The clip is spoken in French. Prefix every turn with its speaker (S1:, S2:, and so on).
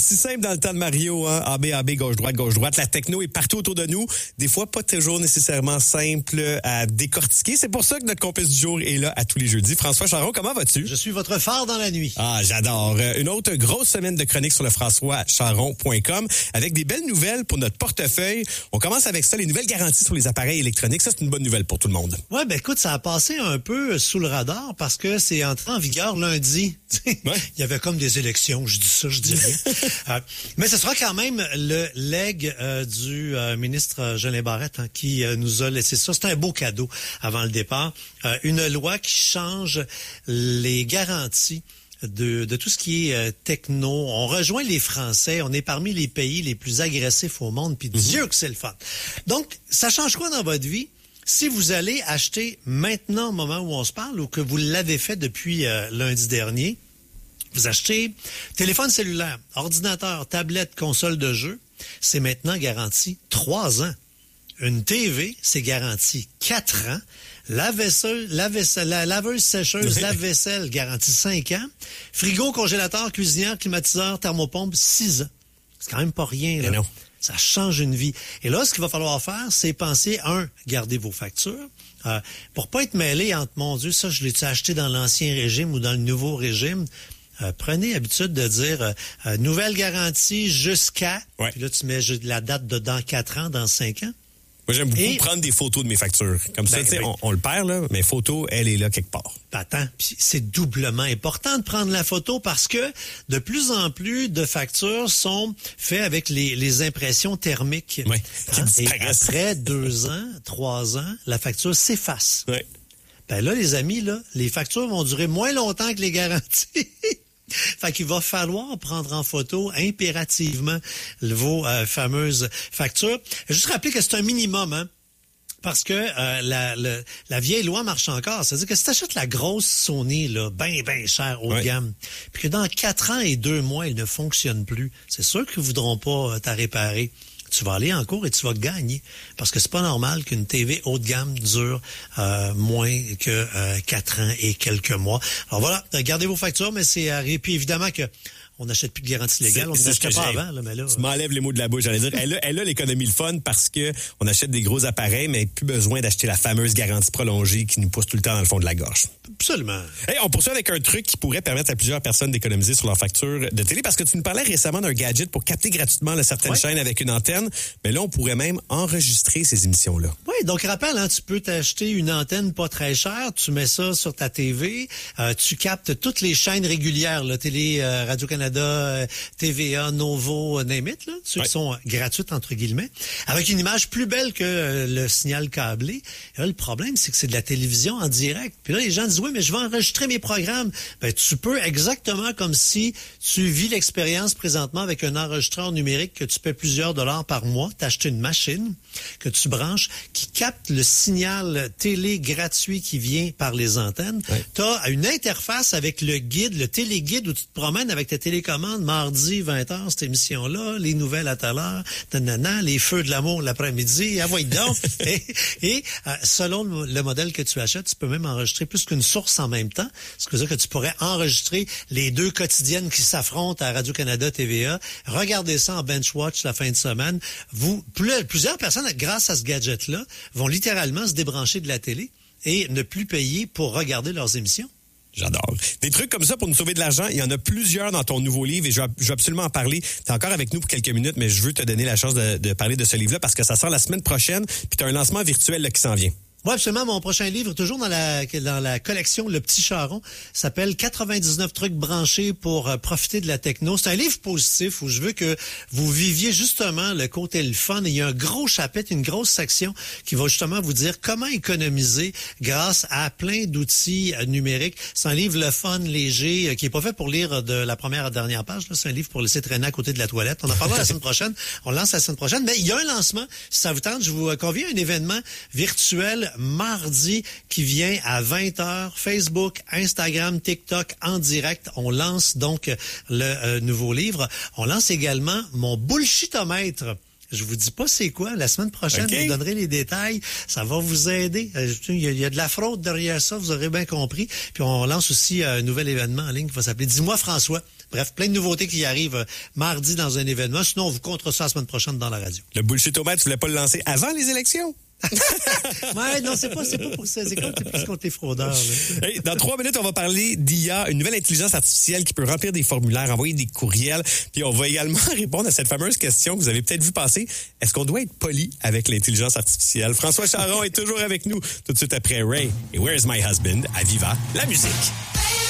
S1: Si simple dans le temps de Mario, hein? AB, gauche-droite. La techno est partout autour de nous. Des fois, pas toujours nécessairement simple à décortiquer. C'est pour ça que notre complice du jour est là à tous les jeudis. François Charon, comment vas-tu?
S2: Je suis votre phare dans la nuit.
S1: Ah, j'adore. Une autre grosse semaine de chronique sur le françoischaron.com avec des belles nouvelles pour notre portefeuille. On commence avec ça, les nouvelles garanties sur les appareils électroniques. Ça, c'est une bonne nouvelle pour tout le monde.
S2: Ouais, ben écoute, ça a passé un peu sous le radar parce que c'est entré en vigueur lundi.
S1: Ouais.
S2: Il y avait comme des élections, je dis ça, je dis rien. Mais ce sera quand même le legs du ministre Jolin Barrette qui nous a laissé ça. C'est un beau cadeau avant le départ. Une loi qui change les garanties de tout ce qui est techno. On rejoint les Français. On est parmi les pays les plus agressifs au monde. Puis Dieu que c'est le fun. Donc, ça change quoi dans votre vie? Si vous allez acheter maintenant, au moment où on se parle, ou que vous l'avez fait depuis lundi dernier, vous achetez téléphone cellulaire, ordinateur, tablette, console de jeu, c'est maintenant garanti 3 ans. Une TV, c'est garanti 4 ans. La laveuse sécheuse, lave-vaisselle, garantie 5 ans. Frigo, congélateur, cuisinière, climatiseur, thermopompe, 6 ans. C'est quand même pas rien, là.
S1: Mais non.
S2: Ça change une vie. Et là, ce qu'il va falloir faire, c'est penser, garder vos factures. Pour pas être mêlé entre, mon Dieu, ça, je l'ai-tu acheté dans l'ancien régime ou dans le nouveau régime? Prenez l'habitude de dire nouvelle garantie jusqu'à...
S1: Ouais.
S2: Puis là, tu mets la date de dans 4 ans, dans 5 ans.
S1: Moi, j'aime beaucoup prendre des photos de mes factures. Comme ça, tu sais, on le perd, là, mais photo, elle est là quelque part.
S2: Attends, puis c'est doublement important de prendre la photo parce que de plus en plus de factures sont faites avec les impressions thermiques.
S1: Oui,
S2: Et après 2 ans, 3 ans, la facture s'efface.
S1: Oui.
S2: Ben là, les amis, là, les factures vont durer moins longtemps que les garanties. Fait qu'il va falloir prendre en photo impérativement vos fameuses factures. Juste rappeler que c'est un minimum, hein. Parce que la vieille loi marche encore. C'est-à-dire que si tu achètes la grosse Sony, là, ben chère, haut de gamme, puis que dans 4 ans et 2 mois, elle ne fonctionne plus, c'est sûr qu'ils ne voudront pas t'en réparer. Tu vas aller en cours et tu vas gagner. Parce que c'est pas normal qu'une TV haut de gamme dure moins que 4 ans et quelques mois. Alors voilà, gardez vos factures, mais c'est... Et puis évidemment que on n'achète plus de garantie légale. On n'achetait pas avant, là, mais là...
S1: Tu m'enlèves les mots de la bouche, j'allais dire. Elle a l'économie le fun parce que on achète des gros appareils, mais plus besoin d'acheter la fameuse garantie prolongée qui nous pousse tout le temps dans le fond de la gorge.
S2: Absolument.
S1: Hey, on poursuit avec un truc qui pourrait permettre à plusieurs personnes d'économiser sur leur facture de télé parce que tu nous parlais récemment d'un gadget pour capter gratuitement certaines chaînes avec une antenne. Mais là, on pourrait même enregistrer ces émissions-là.
S2: Oui, donc rappelle, hein, tu peux t'acheter une antenne pas très chère, tu mets ça sur ta TV, tu captes toutes les chaînes régulières, là, Télé, Radio-Canada, TVA, Novo, name it, là, ceux qui sont gratuites, entre guillemets, avec une image plus belle que le signal câblé. Et là, le problème, c'est que c'est de la télévision en direct. Puis là, les gens disent, oui, mais je vais enregistrer mes programmes. Ben, tu peux exactement comme si tu vis l'expérience présentement avec un enregistreur numérique que tu paies plusieurs dollars par mois. T'achètes une machine que tu branches qui capte le signal télé gratuit qui vient par les antennes. Ouais. Tu as une interface avec le guide, le téléguide où tu te promènes avec ta télécommande mardi 20h, cette émission-là, les nouvelles à tout à l'heure, les feux de l'amour l'après-midi, avoue donc. et selon le modèle que tu achètes, tu peux même enregistrer plus qu'une source en même temps. Ce qui veut dire que tu pourrais enregistrer les 2 quotidiennes qui s'affrontent à Radio-Canada, TVA, regarder ça en bench-watch la fin de semaine. Plusieurs personnes, grâce à ce gadget-là, vont littéralement se débrancher de la télé et ne plus payer pour regarder leurs émissions.
S1: J'adore. Des trucs comme ça pour nous sauver de l'argent, il y en a plusieurs dans ton nouveau livre et je veux absolument en parler. T'es encore avec nous pour quelques minutes, mais je veux te donner la chance de parler de ce livre-là parce que ça sort la semaine prochaine puis t'as un lancement virtuel là, qui s'en vient.
S2: Oui, absolument. Mon prochain livre, toujours dans la collection Le Petit Charon, s'appelle 99 trucs branchés pour profiter de la techno. C'est un livre positif où je veux que vous viviez justement le côté le fun. Et il y a un gros chapitre, une grosse section qui va justement vous dire comment économiser grâce à plein d'outils numériques. C'est un livre le fun, léger, qui est pas fait pour lire de la première à la dernière page. Là. C'est un livre pour laisser traîner à côté de la toilette. On en parlera la semaine prochaine. On lance la semaine prochaine. Mais il y a un lancement. Si ça vous tente, je vous convie à un événement virtuel mardi qui vient à 20h. Facebook, Instagram, TikTok en direct. On lance donc le nouveau livre. On lance également mon bullshitomètre. Je vous dis pas c'est quoi. La semaine prochaine, je vous donnerai les détails. Ça va vous aider. Il y a de la fraude derrière ça, vous aurez bien compris. Puis on lance aussi un nouvel événement en ligne qui va s'appeler « Dis-moi François ». Bref, plein de nouveautés qui arrivent mardi dans un événement. Sinon, on vous comptera ça la semaine prochaine dans la radio.
S1: Le bullshit-o-maître, tu voulais pas le lancer avant les élections?
S2: Ouais, non, c'est pas pour ça. C'est plus contre les fraudeurs.
S1: Hey, dans 3 minutes, on va parler d'IA, une nouvelle intelligence artificielle qui peut remplir des formulaires, envoyer des courriels. Puis on va également répondre à cette fameuse question que vous avez peut-être vu passer. Est-ce qu'on doit être poli avec l'intelligence artificielle? François Charon est toujours avec nous tout de suite après Ray et Where's My Husband à Viva la musique.